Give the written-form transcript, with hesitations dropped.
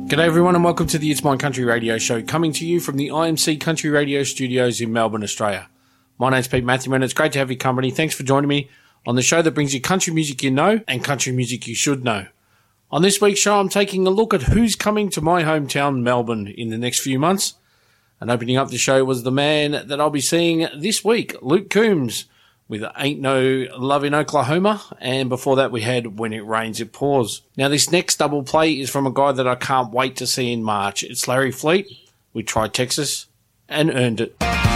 G'day everyone and welcome to the It's Mine Country Radio Show, coming to you from the IMC Country Radio Studios in Melbourne, Australia. My name's Pete Matthew and it's great to have your company. Thanks for joining me on the show that brings you country music you know and country music you should know. On this week's show, I'm taking a look at who's coming to my hometown, Melbourne, in the next few months. And opening up the show was the man that I'll be seeing this week, Luke Combs, with Ain't No Love in Oklahoma, and before that we had When It Rains It Pours. Now this next double play is from a guy that I can't wait to see in March. It's Larry Fleet with Try Texas and Earned It.